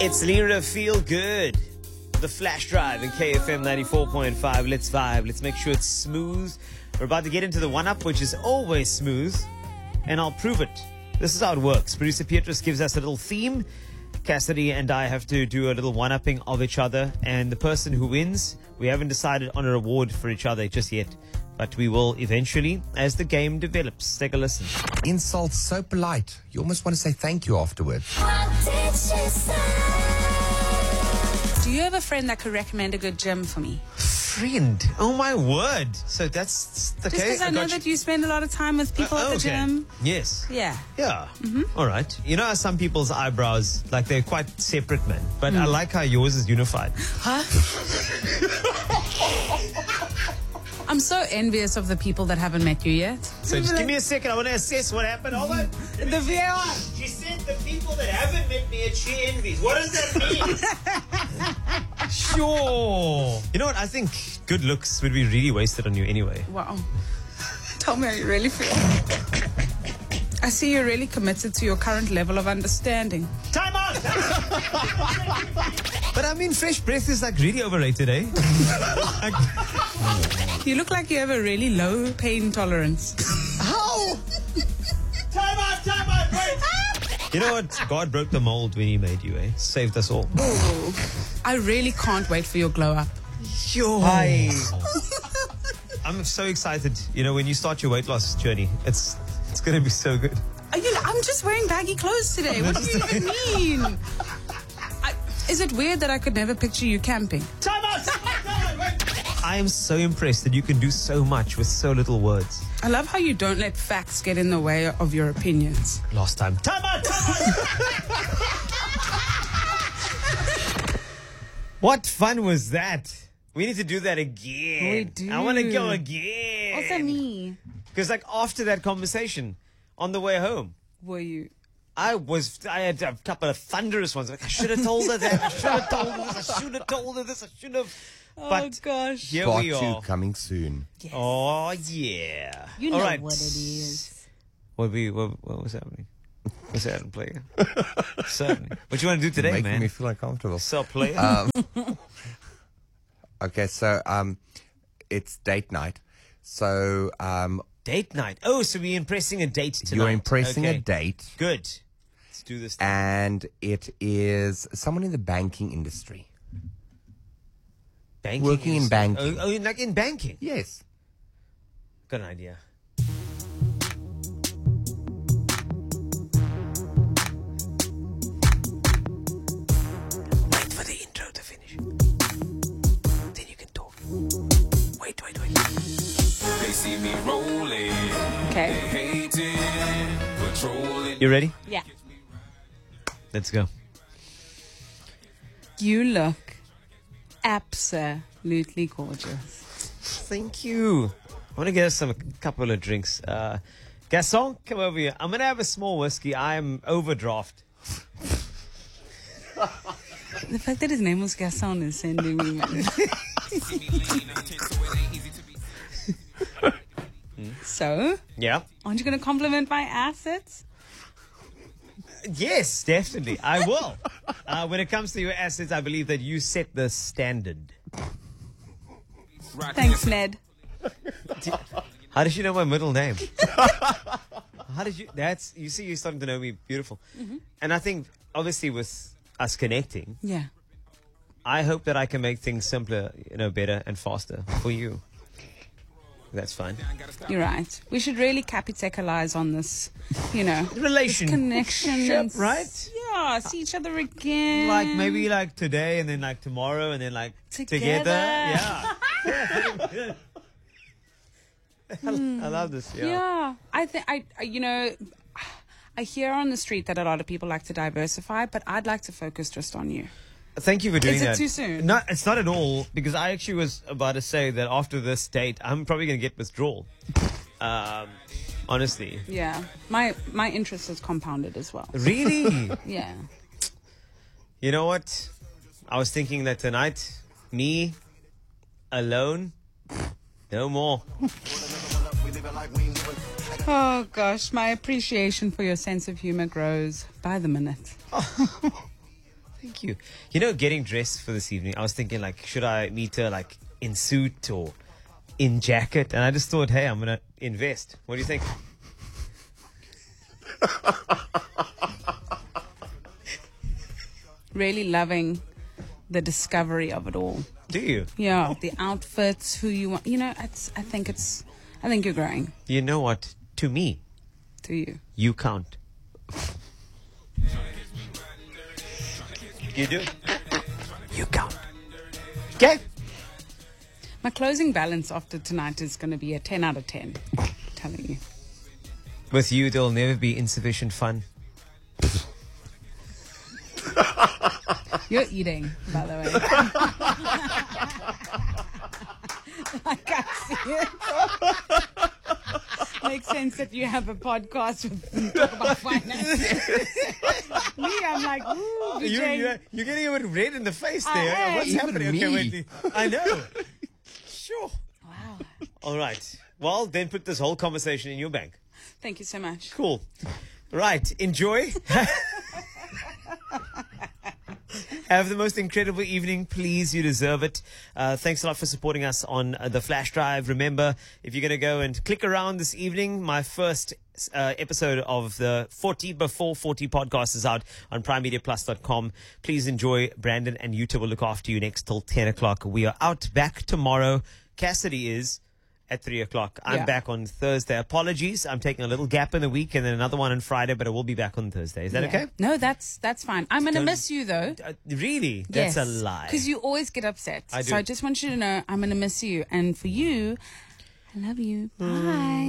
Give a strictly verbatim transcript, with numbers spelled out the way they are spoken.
It's Lira Feel Good. The Flash Drive in K F M ninety-four point five. Let's vibe. Let's make sure it's smooth. We're about to get into the one-up, which is always smooth. And I'll prove it. This is how it works. Producer Pietrus gives us a little theme. Cassidy and I have to do a little one-upping of each other. And the person who wins, we haven't decided on a reward for each other just yet. But we will eventually as the game develops. Take a listen. Insults so polite. You almost want to say thank you afterwards. Do you have a friend that could recommend a good gym for me? Friend? Oh my word. So that's okay. Just because I, I know that you spend a lot of time with people uh, at the okay. gym. Yes. Yeah. Yeah. Mm-hmm. All right. You know how some people's eyebrows, like they're quite separate, man. But mm. I like how yours is unified. Huh? I'm so envious of the people that haven't met you yet. So just give me a second. I want to assess what happened. Hold on. The V A R. She said the people that haven't met me yet, she envies. What does that mean? Sure. You know what? I think good looks would be really wasted on you anyway. Wow. Tell me how you really feel. I see you're really committed to your current level of understanding. Time out! But I mean, fresh breath is like really overrated, eh? Like, you look like you have a really low pain tolerance. How? Time out, time out, wait! You know what? God broke the mold when he made you, eh? Saved us all. Oh, I really can't wait for your glow up. Yo. Hi. I'm so excited. You know, when you start your weight loss journey, it's it's going to be so good. Are you, I'm just wearing baggy clothes today. What do you even mean? I, is it weird that I could never picture you camping? Time out! Time out! Time out! Wait. I am so impressed that you can do so much with so little words. I love how you don't let facts get in the way of your opinions. Last time. Time out! Time out! What fun was that? We need to do that again. We do. I want to go again. Also me. Because like after that conversation, on the way home, were you? I was. I had a couple of thunderous ones. Like I should have told her that. I should have told her this. I should have told her this. I should have. Oh but gosh. Here Part we are. two coming soon. Yes. Oh yeah. You All know right. what it is. What we? What, what was happening? What's happening, player? Certainly. What you want to do today, Making man? me feel uncomfortable. So, player. Um, okay, so um, it's date night. So um, date night. Oh, so we're impressing a date tonight. You're impressing okay. a date. Good. Let's do this. Thing. And it is someone in the banking industry. Banking Working in banking. Oh, oh, like in banking? Yes. Got an idea. Wait for the intro to finish. Then you can talk. Wait, wait, wait. They see me rolling. Okay. They hating, patrolling. You ready? Yeah. Let's go. You look absolutely gorgeous. Thank you. I want to get us some a couple of drinks. Uh, Gaston, come over here. I'm gonna have a small whiskey. I'm overdraft. The fact that his name was Gaston is sending me mad. So, Yeah. aren't you going to compliment my assets? Yes, definitely. I will. Uh, when it comes to your assets, I believe that you set the standard. Thanks, Ned. How did you know my middle name? How did you? That's you see, you're starting to know me. Beautiful. Mm-hmm. And I think, obviously, with us connecting, Yeah. I hope that I can make things simpler, you know, better and faster for you. That's fine. You're right. We should really capitalize on this, you know, Relation, this connection, Ship, and, right? Yeah, see each other again. Like maybe like today, and then like tomorrow, and then like Together. together. Yeah. I, I love this. Yeah. Yeah, I think I, I, you know, I hear on the street that a lot of people like to diversify, but I'd like to focus just on you. Thank you for doing Is it that. too soon? No, it's not at all, because I actually was about to say that after this date, I'm probably going to get withdrawal. Um, honestly. Yeah, my my interest is compounded as well. Really? Yeah. You know what? I was thinking that tonight, me, alone, no more. Oh gosh, my appreciation for your sense of humor grows by the minute. Thank you. You know, getting dressed for this evening, I was thinking, like, should I meet her, like, in suit or in jacket? And I just thought, hey, I'm going to invest. What do you think? Really loving the discovery of it all. Do you? Yeah, the outfits, who you want. You know, it's. I think it's. I think you're growing. You know what? To me, Do you? you count. You do? You count. Okay? My closing balance after tonight is going to be a ten out of ten. I'm telling you. With you, there'll never be insufficient fun. You're eating, by the way. I can't see it. Makes sense that you have a podcast with talk about finance. Me, I'm like, ooh, You, Vijay. you're, you're getting a bit red in the face I there. am. What's Even happening? Okay, me. wait. I know. Sure. Wow. All right. Well, then put this whole conversation in your bank. Thank you so much. Cool. Right. Enjoy. Have the most incredible evening, please. You deserve it. Uh, thanks a lot for supporting us on uh, the Flash Drive. Remember, if you're going to go and click around this evening, my first uh, episode of the forty before forty podcast is out on prime media plus dot com. Please enjoy. Brandon and Yuta will look after you next till ten o'clock. We are out back tomorrow. Cassidy is at three o'clock. I'm Yeah. back on Thursday. Apologies. I'm taking a little gap in the week and then another one on Friday, but I will be back on Thursday. Is that Yeah. okay? No, that's that's fine. I'm going to miss you, though. Uh, really? That's a lie. Because you always get upset. I So do. I just want you to know I'm going to miss you. And for you, I love you. Bye.